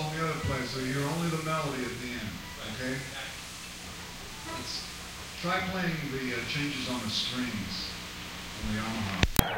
on the other place, so you hear only the melody at the end. Okay? Try playing the changes on the strings on the Yamaha.